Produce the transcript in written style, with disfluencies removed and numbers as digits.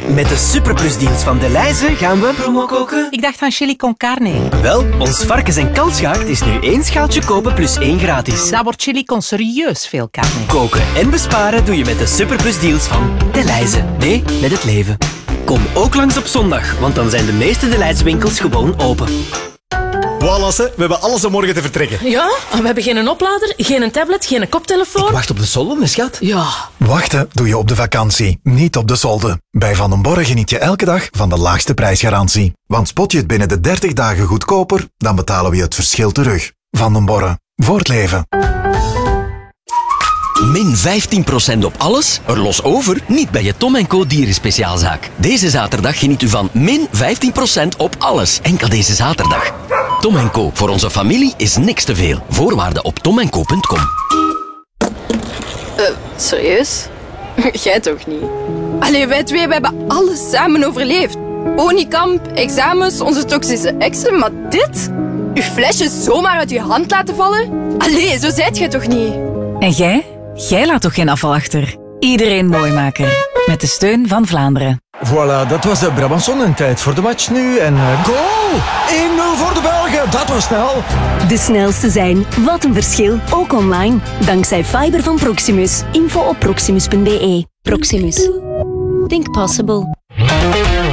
Met de superplusdeals van Delhaize gaan we promo koken. Ik dacht van chili con carne. Wel, ons varkens- en kalfsgaard is nu 1 schaaltje kopen plus 1 gratis. Dat wordt chili con serieus veel carne. Koken en besparen doe je met de superplusdeals van Delhaize. Nee, met het leven. Kom ook langs op zondag, want dan zijn de meeste Delhaize winkels gewoon open. Voilà, we hebben alles om morgen te vertrekken. Ja, we hebben geen oplader, geen tablet, geen koptelefoon. Wacht op de solde, schat. Ja. Wachten doe je op de vakantie, niet op de solde. Bij Van den Borre geniet je elke dag van de laagste prijsgarantie. Want spot je het binnen de 30 dagen goedkoper, dan betalen we je het verschil terug. Van den Borre, voor het leven. Min 15% op alles, er los over, niet bij je Tom & Co dierenspeciaalzaak. Deze zaterdag geniet u van min 15% op alles. Enkel deze zaterdag. Tom & Co, voor onze familie is niks te veel. Voorwaarden op tomandco.com. Serieus? Jij toch niet? Allee, wij twee, we hebben alles samen overleefd. Oliekamp, examens, onze toxische exen, maar dit? Uw flesje zomaar uit uw hand laten vallen? Allee, zo zijt jij toch niet? En jij? Jij laat toch geen afval achter? Iedereen mooi maken. Met de steun van Vlaanderen. Voilà, dat was de Brabançon en tijd voor de match nu. En goal! 1-0 voor de Belgen, dat was snel. De snelste zijn. Wat een verschil. Ook online. Dankzij fiber van Proximus. Info op proximus.be. Proximus. Think possible.